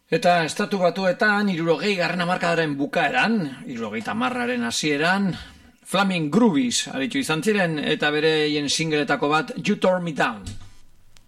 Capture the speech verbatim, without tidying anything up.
Eta estatu batuetan, hirurogei garren hamarkadaren bukaeran, hirurogeita hamarraren hasieran, Flaming Groovies aritu izan ziren, eta bereien singletako bat You Tore Me Down.